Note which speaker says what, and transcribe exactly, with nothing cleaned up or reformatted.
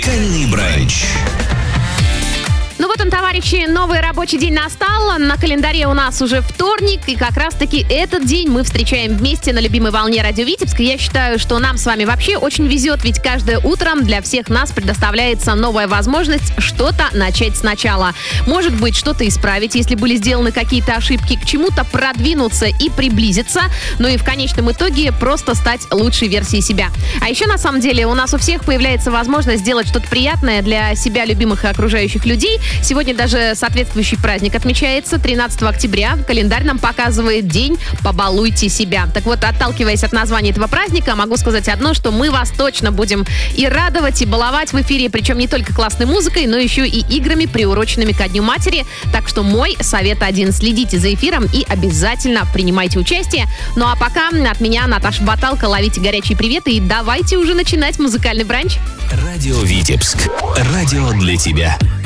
Speaker 1: Музыкальный бранч.
Speaker 2: Ну вот он, товарищи, новый рабочий день настал. На календаре у нас уже вторник, и как раз-таки этот день мы встречаем вместе на любимой волне Радио Витебск. Я считаю, что нам с вами вообще очень везет, ведь каждое утро для всех нас предоставляется новая возможность что-то начать сначала. Может быть, что-то исправить, если были сделаны какие-то ошибки, к чему-то продвинуться и приблизиться, ну и в конечном итоге просто стать лучшей версией себя. А еще, на самом деле, у нас у всех появляется возможность сделать что-то приятное для себя, любимых и окружающих людей. Сегодня даже соответствующий праздник отмечается. тринадцатого октября календарь нам показывает день «Побалуйте себя». Так вот, отталкиваясь от названия этого праздника, могу сказать одно, что мы вас точно будем и радовать, и баловать в эфире, причем не только классной музыкой, но еще и играми, приуроченными ко Дню Матери. Так что мой совет один: следите за эфиром и обязательно принимайте участие. Ну а пока от меня, Наташа Баталка, ловите горячие приветы и давайте уже начинать музыкальный бранч.
Speaker 1: Радио Витебск. Радио для тебя.